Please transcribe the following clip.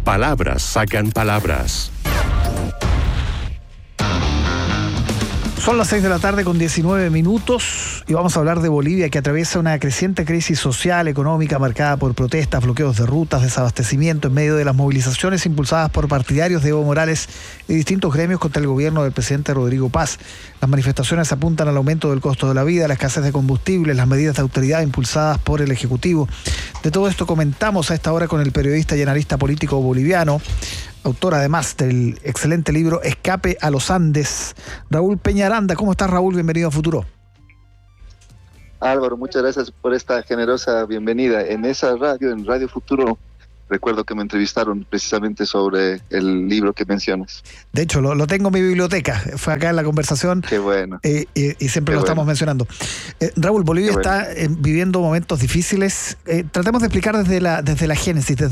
Palabras sacan palabras. Son las 6 de la tarde con 19 minutos y vamos a hablar de Bolivia, que atraviesa una creciente crisis social, económica, marcada por protestas, bloqueos de rutas, desabastecimiento en medio de las movilizaciones impulsadas por partidarios de Evo Morales y distintos gremios contra el gobierno del presidente Rodrigo Paz. Las manifestaciones apuntan al aumento del costo de la vida, la escasez de combustibles, las medidas de autoridad impulsadas por el Ejecutivo. De todo esto comentamos a esta hora con el periodista y analista político boliviano, autor además del excelente libro Escape a los Andes, Raúl Peñaranda. ¿Cómo estás, Raúl? Bienvenido a Futuro. Álvaro, muchas gracias por esta generosa bienvenida. En esa radio, en Radio Futuro, recuerdo que me entrevistaron precisamente sobre el libro que mencionas. De hecho, lo tengo en mi biblioteca. Fue acá en la conversación. Qué bueno. Y siempre lo estamos mencionando. Raúl, Bolivia está viviendo momentos difíciles. Tratemos de explicar desde la génesis, desde